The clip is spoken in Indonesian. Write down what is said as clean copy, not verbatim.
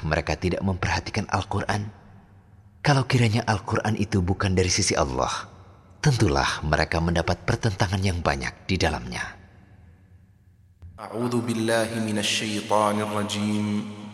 mereka tidak memperhatikan Al-Quran? Kalau kiranya Al-Quran itu bukan dari sisi Allah, tentulah mereka mendapat pertentangan yang banyak di dalamnya. A'udzu billahi minasy syaithanir rajim.